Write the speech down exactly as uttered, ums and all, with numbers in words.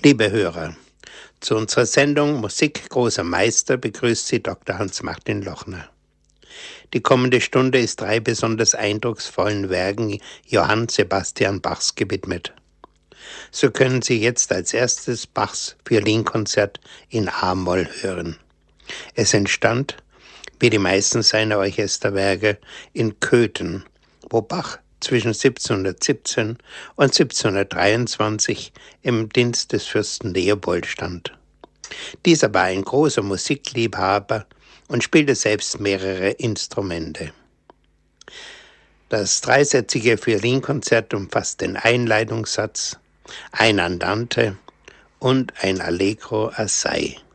Liebe Hörer, zu unserer Sendung Musik großer Meister begrüßt Sie Doktor Hans-Martin Lochner. Die kommende Stunde ist drei besonders eindrucksvollen Werken Johann Sebastian Bachs gewidmet. So können Sie jetzt als erstes Bachs Violinkonzert in a-Moll hören. Es entstand, wie die meisten seiner Orchesterwerke, in Köthen, wo Bach zwischen siebzehnhundertsiebzehn und siebzehnhundertdreiundzwanzig im Dienst des Fürsten Leopold stand. Dieser war ein großer Musikliebhaber und spielte selbst mehrere Instrumente. Das dreisätzige Violinkonzert umfasst den Einleitungssatz, ein Andante und ein Allegro assai.